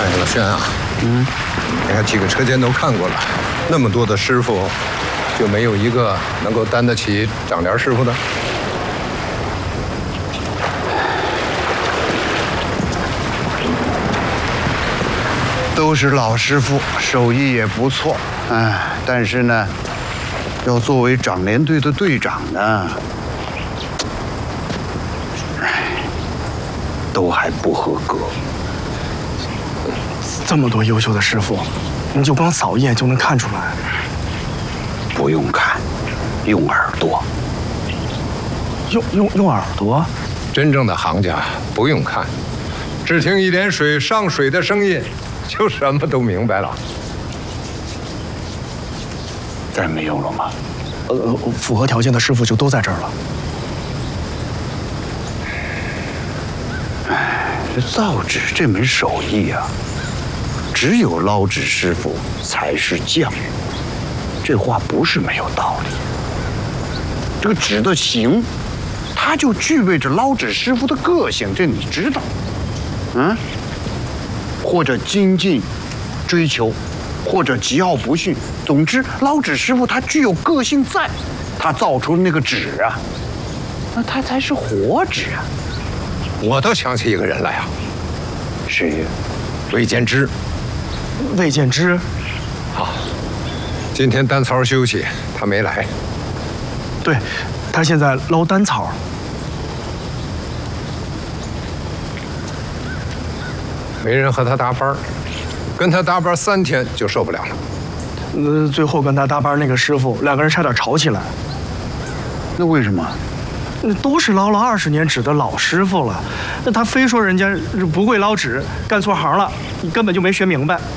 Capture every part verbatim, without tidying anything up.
老轩啊，嗯，你看几个车间都看过了，那么多的师傅，就没有一个能够担得起长帘师傅的。 都是老师傅，手艺也不错，哎，但是呢，要作为长联队的队长呢，哎，都还不合格。 这么多优秀的师傅，你就光扫一眼就能看出来？ 不用看，用耳朵。 用用用耳朵？ 真正的行家不用看，只听一点水上水的声音。就什么都明白了。 再没有了吗？ 呃，符合条件的师傅就都在这儿了。 哎，这造纸这门手艺啊，只有捞纸师傅才是匠。这话不是没有道理。这个纸的形，它就具备着捞纸师傅的个性，这你知道？嗯。或者精进追求，或者桀骜不驯。总之，捞纸师傅他具有个性在，他造出的那个纸啊，那他才是活纸啊。 我都想起一个人来啊， 谁？ 魏建之。 魏建之， 啊，今天单槽休息，他没来。 对，他现在捞单槽。 没人和他搭班，跟他搭班三天就受不了了。 呃，最后跟他搭班那个师傅，两个人差点吵起来。 那为什么？ 那都是捞了二十年纸的老师傅了，那他非说人家不会捞纸，干错行了，你根本就没学明白。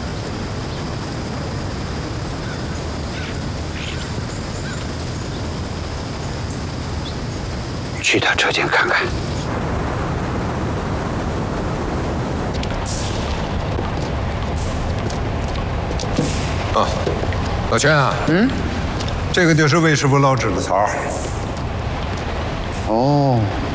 去他车间看看。 啊，老轩啊，嗯，这个就是魏师傅捞纸的槽。 哦。